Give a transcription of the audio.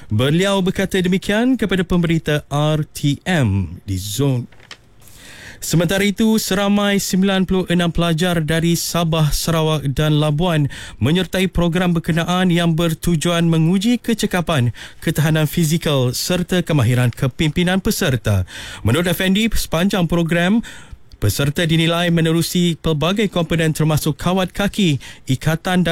Beliau berkata demikian kepada pemberita RTM di Zone. Sementara itu, seramai 96 pelajar dari Sabah, Sarawak dan Labuan menyertai program berkenaan yang bertujuan menguji kecekapan, ketahanan fizikal serta kemahiran kepimpinan peserta. Menurut Effendi, sepanjang program, peserta dinilai menerusi pelbagai komponen termasuk kawat kaki, ikatan dan